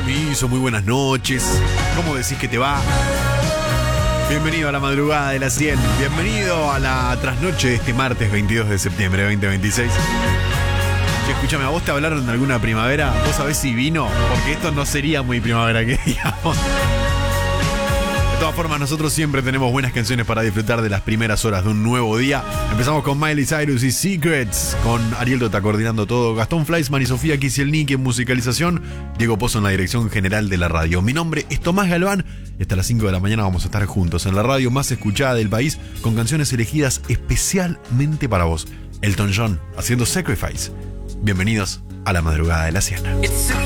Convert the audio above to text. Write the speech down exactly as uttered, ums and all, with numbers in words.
Permiso, muy buenas noches. ¿Cómo decís que te va? Bienvenido a la madrugada de las cien. Bienvenido a la trasnoche de este martes veintidós de septiembre de veinte veintiséis. Che, escúchame, ¿a vos te hablaron de alguna primavera? ¿Vos sabés si vino? Porque esto no sería muy primavera, que digamos. De todas formas, nosotros siempre tenemos buenas canciones para disfrutar de las primeras horas de un nuevo día. Empezamos con Miley Cyrus y Secrets, con Ariel Dota coordinando todo, Gastón Fleischmann y Sofía Kisielnik en musicalización, Diego Pozo en la dirección general de la radio. Mi nombre es Tomás Galván y hasta las cinco de la mañana vamos a estar juntos en la radio más escuchada del país con canciones elegidas especialmente para vos. Elton John haciendo Sacrifice. Bienvenidos a la madrugada de la cien.